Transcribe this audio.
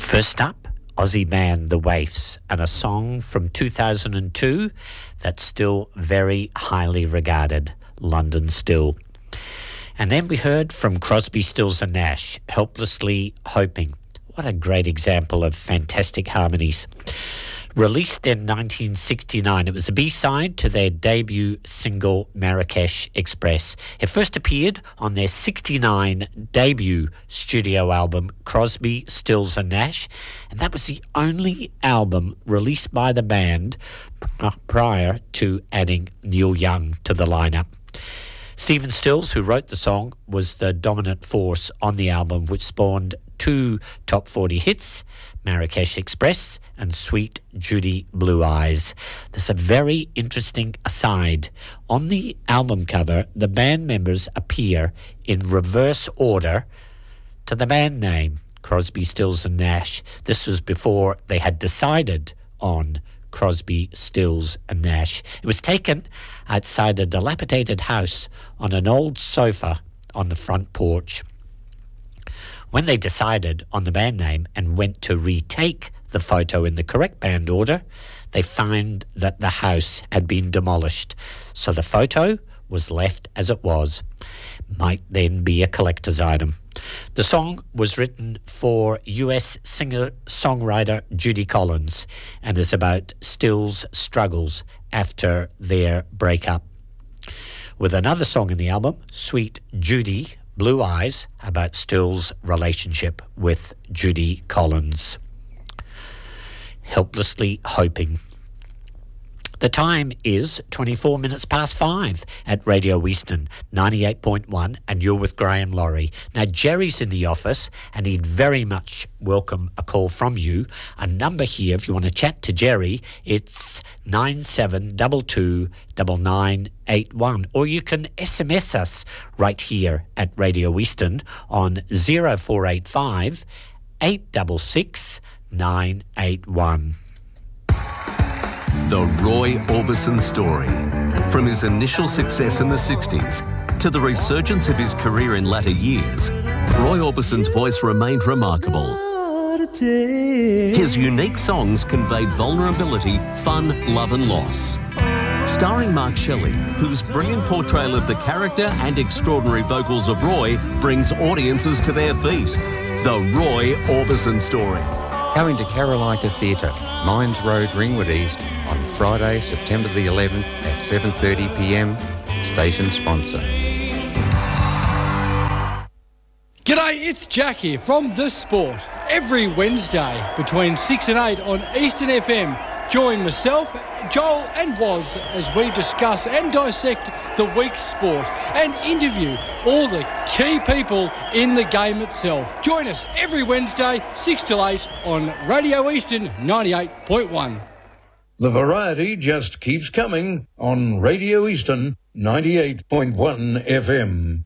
First up, Aussie band The Waifs, and a song from 2002 that's still very highly regarded, London Still. And then we heard from Crosby, Stills and Nash, Helplessly Hoping. What a great example of fantastic harmonies. Released in 1969, it was a B-side to their debut single, Marrakesh Express. It first appeared on their 69 debut studio album, Crosby, Stills and Nash, and that was the only album released by the band prior to adding Neil Young to the lineup. Stephen Stills, who wrote the song, was the dominant force on the album, which spawned two top 40 hits, Marrakesh Express and Sweet Judy Blue Eyes. There's a very interesting aside. On the album cover, the band members appear in reverse order to the band name, Crosby, Stills and Nash. This was before they had decided on Crosby, Stills and Nash. It was taken outside a dilapidated house on an old sofa on the front porch. When they decided on the band name and went to retake the photo in the correct band order, they found that the house had been demolished. So the photo was left as it was. Might then be a collector's item. The song was written for US singer-songwriter Judy Collins and is about Stills' struggles after their breakup. With another song in the album, Sweet Judy Blue Eyes, about Stills' relationship with Judy Collins. Helplessly Hoping. The time is 24 minutes past 5 at Radio Eastern 98.1, and you're with Graham Laurie. Now, Jerry's in the office, and he'd very much welcome a call from you. A number here, if you want to chat to Jerry, it's 97229981, or you can SMS us right here at Radio Eastern on 0485 866 981. The Roy Orbison story. From his initial success in the 60s to the resurgence of his career in latter years, Roy Orbison's voice remained remarkable. His unique songs conveyed vulnerability, fun, love and loss. Starring Mark Shelley, whose brilliant portrayal of the character and extraordinary vocals of Roy brings audiences to their feet. The Roy Orbison story. Coming to Carolina Theatre, Mines Road, Ringwood East, on Friday, September the 11th at 7:30pm. Station sponsor. G'day, it's Jack here from The Sport. Every Wednesday between 6 and 8 on Eastern FM, join myself, Joel and Woz as we discuss and dissect the week's sport and interview all the key people in the game itself. Join us every Wednesday, 6 till 8 on Radio Eastern 98.1. The variety just keeps coming on Radio Eastern 98.1 FM.